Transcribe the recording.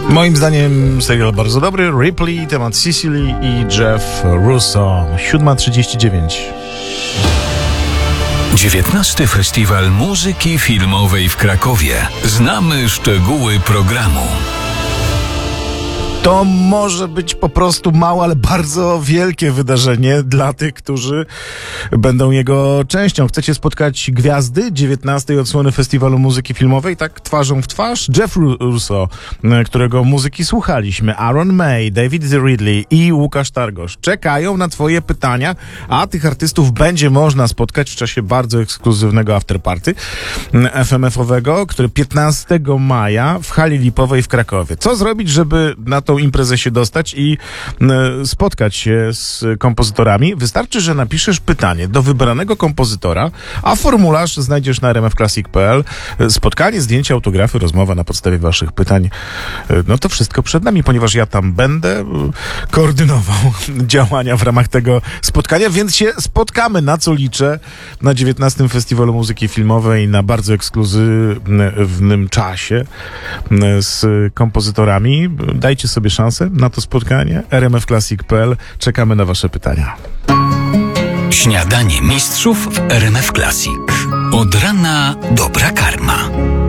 Moim zdaniem serial bardzo dobry. Ripley, temat Sicily i Jeff Russo. 7:39. 19. Festiwal Muzyki Filmowej w Krakowie. Znamy szczegóły programu. To może być po prostu małe, ale bardzo wielkie wydarzenie dla tych, którzy będą jego częścią. Chcecie spotkać gwiazdy 19. odsłony Festiwalu Muzyki Filmowej, tak twarzą w twarz? Jeff Russo, którego muzyki słuchaliśmy, Aaron May, David Ridley i Łukasz Targosz czekają na twoje pytania, a tych artystów będzie można spotkać w czasie bardzo ekskluzywnego afterparty FMF-owego, który 15 maja w hali Lipowej w Krakowie. Co zrobić, żeby na tą imprezę się dostać i spotkać się z kompozytorami? Wystarczy, że napiszesz pytanie do wybranego kompozytora, a formularz znajdziesz na rmfclassic.pl. Spotkanie, zdjęcia, autografy, rozmowa na podstawie waszych pytań. No to wszystko przed nami, ponieważ ja tam będę koordynował działania w ramach tego spotkania, więc się spotkamy, na co liczę na 19. Festiwalu Muzyki Filmowej, na bardzo ekskluzywnym czasie z kompozytorami. Dajcie sobie szansę na to spotkanie. rmfclassic.pl. Czekamy na wasze pytania. Śniadanie mistrzów w RMF Classic. Od rana dobra karma.